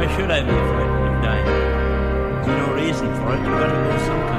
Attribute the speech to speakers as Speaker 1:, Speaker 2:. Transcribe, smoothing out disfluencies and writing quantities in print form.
Speaker 1: should I be frightened of dying? There's no reason for it. You've got to lose some kind